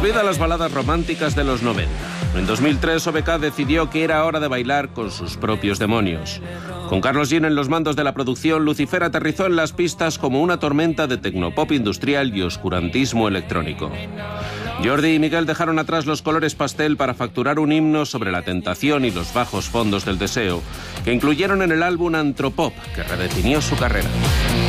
Olvida las baladas románticas de los 90. En 2003, OBK decidió que era hora de bailar con sus propios demonios. Con Carlos Jean en los mandos de la producción, Lucifer aterrizó en las pistas como una tormenta de tecnopop industrial y oscurantismo electrónico. Jordi y Miguel dejaron atrás los colores pastel para facturar un himno sobre la tentación y los bajos fondos del deseo, que incluyeron en el álbum Antropop, que redefinió su carrera.